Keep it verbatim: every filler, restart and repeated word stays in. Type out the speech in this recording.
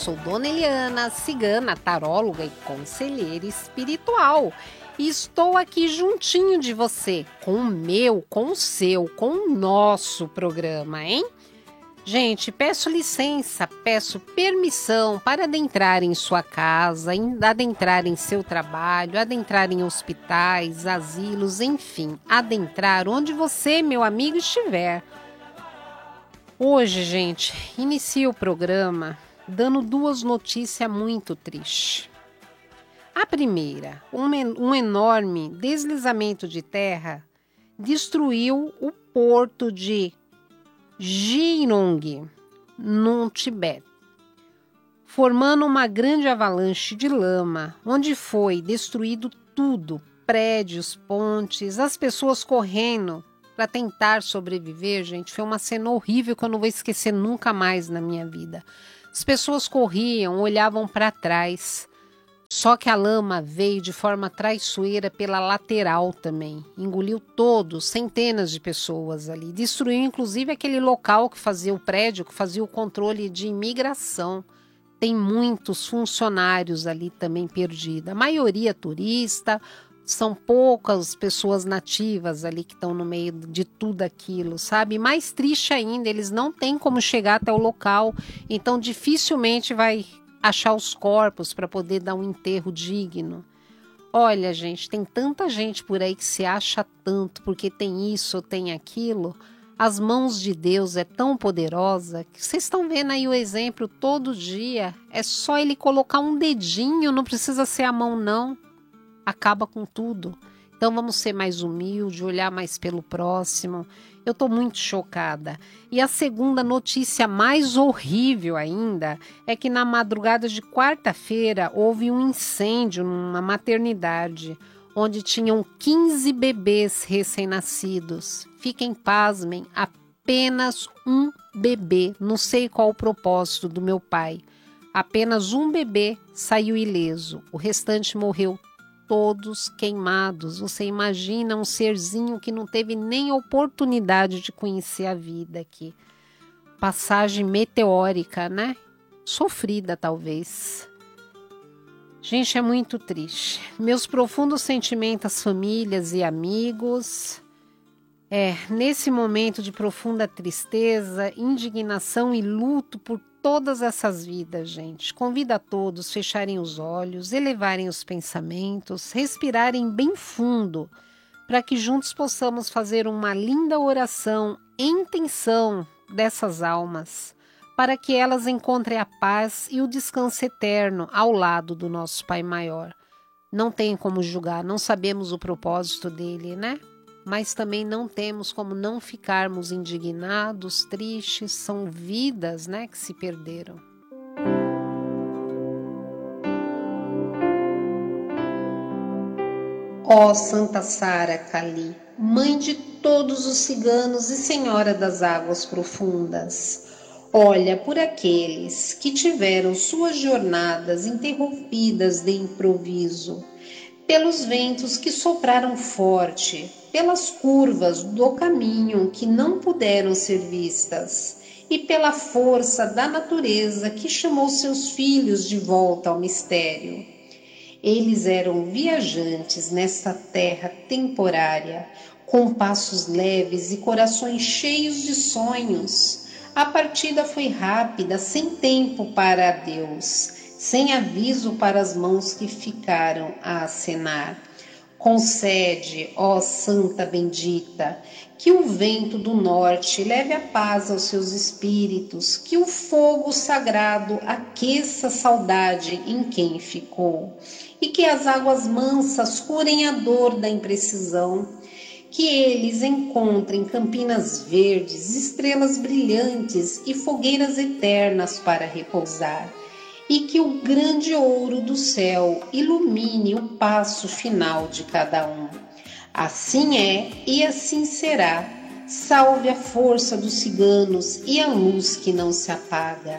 sou Dona Eliana, cigana, taróloga e conselheira espiritual. E estou aqui juntinho de você, com o meu, com o seu, com o nosso programa, hein? Gente, peço licença, peço permissão para adentrar em sua casa, adentrar em seu trabalho, adentrar em hospitais, asilos, enfim, adentrar onde você, meu amigo, estiver. Hoje, gente, inicio o programa dando duas notícias muito tristes. A primeira, um, um enorme deslizamento de terra destruiu o porto de Jirong, no Tibete, formando uma grande avalanche de lama, onde foi destruído tudo, prédios, pontes, as pessoas correndo para tentar sobreviver, gente. Foi uma cena horrível que eu não vou esquecer nunca mais na minha vida. As pessoas corriam, olhavam para trás. Só que a lama veio de forma traiçoeira pela lateral também. Engoliu todos, centenas de pessoas ali. Destruiu inclusive aquele local que fazia o prédio, que fazia o controle de imigração. Tem muitos funcionários ali também perdidos. A maioria turista, são poucas pessoas nativas ali que estão no meio de tudo aquilo, sabe? Mais triste ainda, eles não têm como chegar até o local, então dificilmente vai achar os corpos para poder dar um enterro digno. Olha, gente, tem tanta gente por aí que se acha tanto porque tem isso ou tem aquilo. As mãos de Deus é tão poderosa que vocês estão vendo aí o exemplo todo dia. É só ele colocar um dedinho, não precisa ser a mão não. Acaba com tudo. Então vamos ser mais humildes, olhar mais pelo próximo. Eu estou muito chocada. E a segunda notícia mais horrível ainda é que na madrugada de quarta-feira houve um incêndio numa maternidade onde tinham quinze bebês recém-nascidos. Fiquem pasmem, apenas um bebê. Não sei qual o propósito do meu pai. Apenas um bebê saiu ileso. O restante morreu todos queimados. Você imagina um serzinho que não teve nem oportunidade de conhecer a vida aqui. Passagem meteórica, né? Sofrida, talvez. Gente, é muito triste. Meus profundos sentimentos às famílias e amigos. É, nesse momento de profunda tristeza, indignação e luto por todas essas vidas, gente. Convido a todos a fecharem os olhos, elevarem os pensamentos, respirarem bem fundo, para que juntos possamos fazer uma linda oração em intenção dessas almas, para que elas encontrem a paz e o descanso eterno ao lado do nosso Pai Maior. Não tem como julgar, não sabemos o propósito dele, né? Mas também não temos como não ficarmos indignados, tristes, são vidas, né, que se perderam. Ó Santa Sara Kali, mãe de todos os ciganos e senhora das águas profundas, olha por aqueles que tiveram suas jornadas interrompidas de improviso, pelos ventos que sopraram forte, pelas curvas do caminho que não puderam ser vistas, e pela força da natureza que chamou seus filhos de volta ao mistério. Eles eram viajantes nesta terra temporária, com passos leves e corações cheios de sonhos. A partida foi rápida, sem tempo para adeus, sem aviso para as mãos que ficaram a acenar. Concede, ó Santa Bendita, que o vento do norte leve a paz aos seus espíritos, que o fogo sagrado aqueça a saudade em quem ficou, e que as águas mansas curem a dor da imprecisão, que eles encontrem campinas verdes, estrelas brilhantes e fogueiras eternas para repousar, e que o grande ouro do céu ilumine o passo final de cada um. Assim é e assim será. Salve a força dos ciganos e a luz que não se apaga.